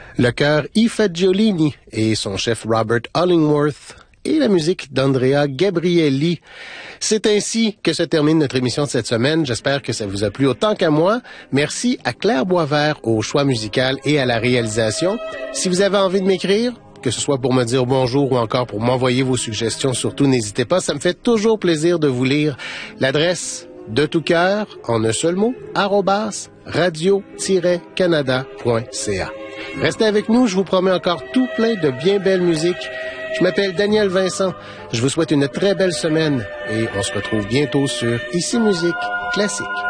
Le chœur I Fagiolini et son chef Robert Hollingworth et la musique d'Andrea Gabrielli. C'est ainsi que se termine notre émission de cette semaine. J'espère que ça vous a plu autant qu'à moi. Merci à Claire Boisvert au choix musical et à la réalisation. Si vous avez envie de m'écrire, que ce soit pour me dire bonjour ou encore pour m'envoyer vos suggestions, surtout n'hésitez pas. Ça me fait toujours plaisir de vous lire. L'adresse de tout cœur, en un seul mot, @radio-canada.ca. Restez avec nous, je vous promets encore tout plein de bien belles musiques. Je m'appelle Daniel Vincent. Je vous souhaite une très belle semaine et on se retrouve bientôt sur Ici Musique Classique.